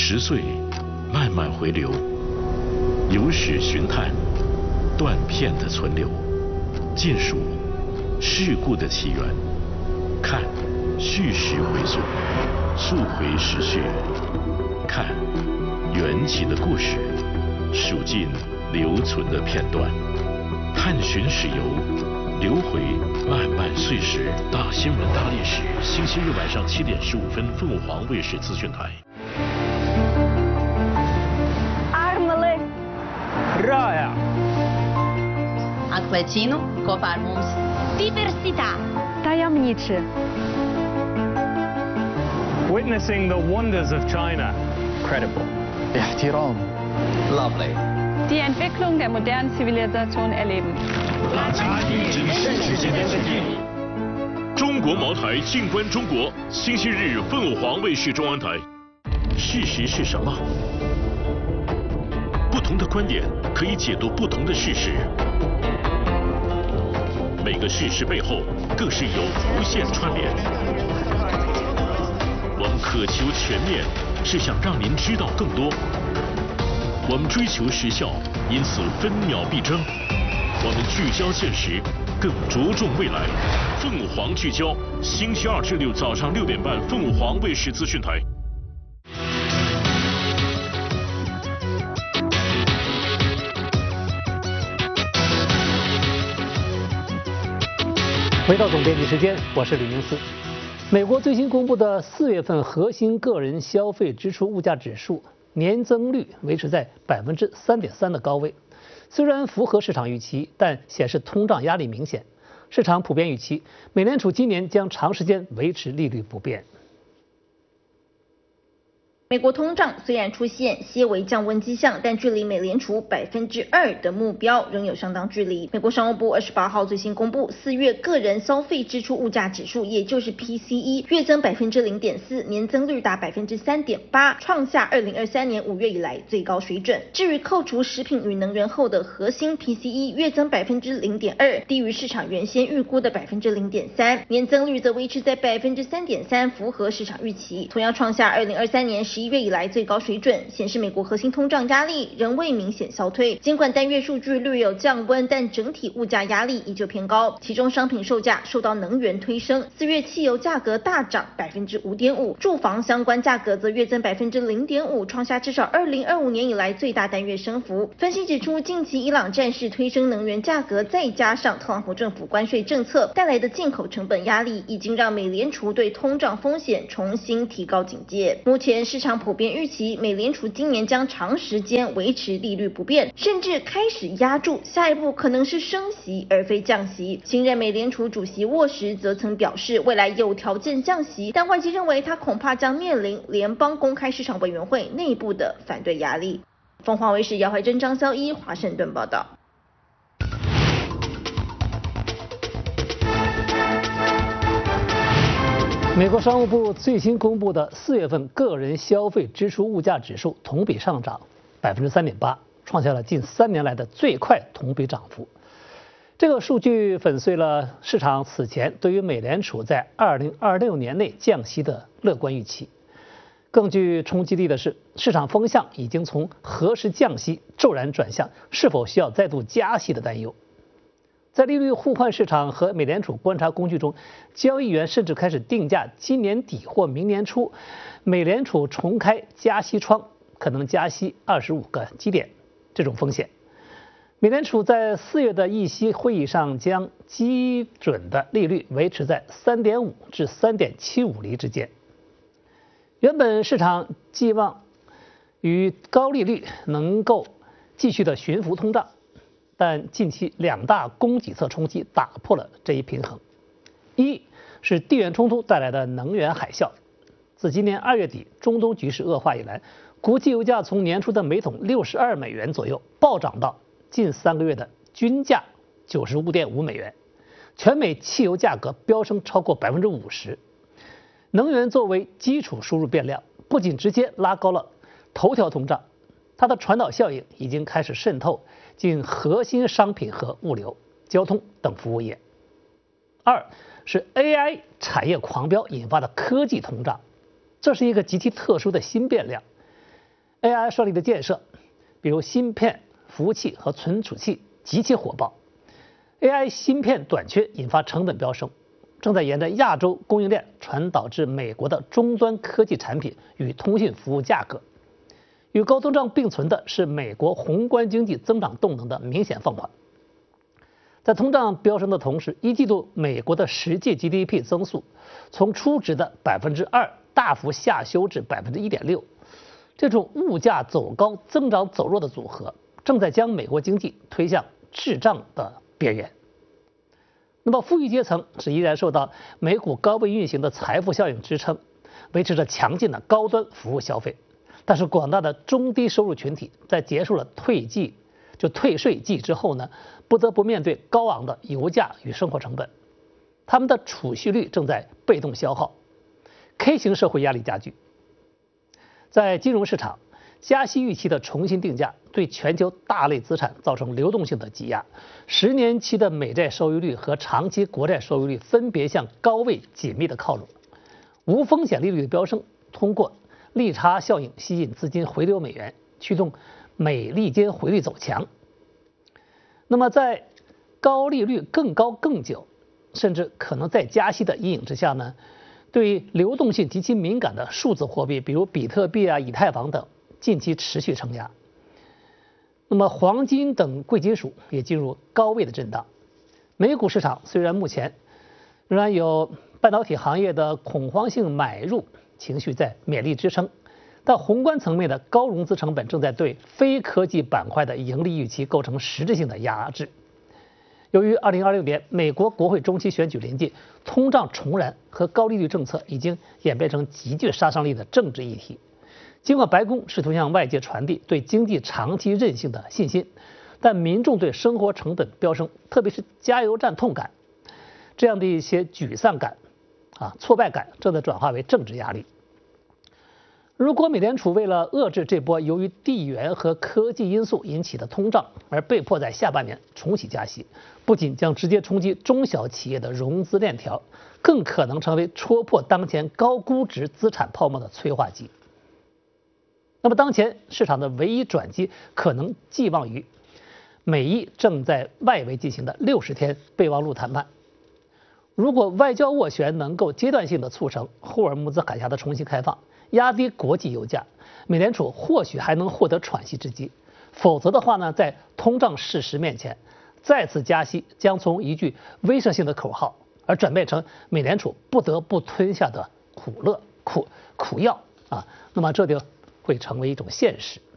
10岁慢慢回流，有史寻探，断片的存留，尽数事故的起源，看叙事回溯，溯回时序，看缘起的故事，数尽留存的片段，探寻史游，留回漫漫岁时。大新闻大历史，星期日晚上7点15分，凤凰卫视资讯台。 Armele Raya Acquacino, Cofarmums. Diversità Tajemniczy Witnessing the wonders of China. Credible. احترام. Lovely. Die Entwicklung der modernen Zivilisation erleben. 中国茅台静观中国，星期日凤凰卫视中央台。事实是什么？不同的观点可以解读不同的事实，每个事实背后更是有无限串联。我们渴求全面，是想让您知道更多。我们追求时效，因此分秒必争。我们聚焦现实，更着重未来。凤凰聚焦，星期2至6早上6点半，凤凰卫视资讯台。 回到总编辑时间，我是李明思。美国最新公布的4月份核心个人消费支出物价指数年增率维持在3.3%的高位，虽然符合市场预期，但显示通胀压力明显。市场普遍预期，美联储今年将长时间维持利率不变。 美国通胀虽然出现些微降温迹象，但距离美联储2%的目标仍有相当距离。美国商务部28号最新公布4月个人消费支出物价指数，也就是 PCE， 月增0.4%，年增率达3.8%，创下2023年5月以来最高水准。至于扣除食品与能源后的核心 PCE， 月增0.2%，低于市场原先预估的0.3%，年增率则维持在3.3%，符合市场预期，同样创下2023年11月以来最高水准，显示美国核心通胀压力仍未明显消退。尽管单月数据略有降温，但整体物价压力依旧偏高。其中商品售价受到能源推升，4月汽油价格大涨5.5%，住房相关价格则月增0.5%，创下至少2025年以来最大单月升幅。分析指出，近期伊朗战事推升能源价格，再加上特朗普政府关税政策带来的进口成本压力，已经让美联储对通胀风险重新提高警戒。目前市场普遍预期，美联储今年将长时间维持利率不变，甚至开始压住下一步可能是升息而非降息。新任美联储主席沃什则曾表示，未来有条件降息，但外界认为他恐怕将面临联邦公开市场委员会内部的反对压力。凤凰卫视姚怀珍、张潇一华盛顿报道。 美国商务部最新公布的4月份个人消费支出物价指数同比上涨3.8%，创下了近3年来的最快同比涨幅。这个数据粉碎了市场此前对于美联储在2026年内降息的乐观预期。更具冲击力的是，市场风向已经从何时降息骤然转向是否需要再度加息的担忧。在利率互换市场和美联储观察工具中，交易员甚至开始定价今年底或明年初美联储重开加息窗，可能加息25个基点这种风险。美联储在4月的议息会议上将基准的利率维持在3.5至3.75厘之间。原本市场寄望与高利率能够继续的驯服通胀，但近期2大供给侧冲击打破了这一平衡。一是地缘冲突带来的能源海啸，自今年2月底中东局势恶化以来，国际油价从年初的每桶62美元左右暴涨到近3个月的均价95.5美元，全美汽油价格飙升超过50%。能源作为基础输入变量，不仅直接拉高了头条通胀，它的传导效应已经开始渗透进核心商品和物流、交通等服务业。二是 AI 产业狂飙引发的科技通胀，这是一个极其特殊的新变量。 AI 设备的建设，比如芯片、服务器和存储器极其火爆。AI 芯片短缺引发成本飙升，正在沿着亚洲供应链传导至美国的终端科技产品与通信服务价格。与高通胀并存的是美国宏观经济增长动能的明显放缓。在通胀飙升的同时，一季度美国的实际 GDP 增速从初值的2%大幅下修至1.6%。这种物价走高、增长走弱的组合，正在将美国经济推向滞胀的边缘。那么，富裕阶层是依然受到美股高位运行的财富效应支撑，维持着强劲的高端服务消费。但是，广大的中低收入群体在结束了退税季之后呢，不得不面对高昂的油价与生活成本，他们的储蓄率正在被动消耗 ，K 型社会压力加剧。在金融市场，加息预期的重新定价对全球大类资产造成流动性的挤压，10年期的美债收益率和长期国债收益率分别向高位紧密的靠拢，无风险利率的飙升通过利差效应吸引资金回流美元，驱动美利坚汇率走强。那么在高利率更高更久，甚至可能再加息的阴影之下呢，对流动性极其敏感的数字货币，比如比特币啊、以太坊等，近期持续承压。那么黄金等贵金属也进入高位的震荡。美股市场虽然目前仍然有半导体行业的恐慌性买入情绪在勉力支撑，但宏观层面的高融资成本正在对非科技板块的盈利预期构成实质性的压制。由于2026年美国国会中期选举临近，通胀重燃和高利率政策已经演变成极具杀伤力的政治议题。尽管白宫试图向外界传递对经济长期韧性的信心，但民众对生活成本飙升，特别是加油站痛感这样的一些沮丧感、挫败感，正在转化为政治压力。如果美联储为了遏制这波由于地缘和科技因素引起的通胀而被迫在下半年重启加息，不仅将直接冲击中小企业的融资链条，更可能成为戳破当前高估值资产泡沫的催化剂。那么当前市场的唯一转机可能寄望于美意正在外围进行的60天备忘录谈判。如果外交斡旋能够阶段性的促成霍尔木兹海峡的重新开放，压低国际油价，美联储或许还能获得喘息之机。否则的话呢，在通胀事实面前，再次加息将从一句威慑性的口号而转变成美联储不得不吞下的苦药啊，那么这就会成为一种现实。